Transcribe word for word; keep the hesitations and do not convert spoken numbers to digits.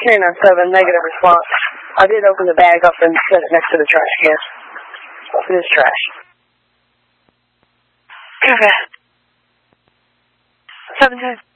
Canine seven, negative response. I did open the bag up and set it next to the trash can. It is trash. Okay. Seven ten.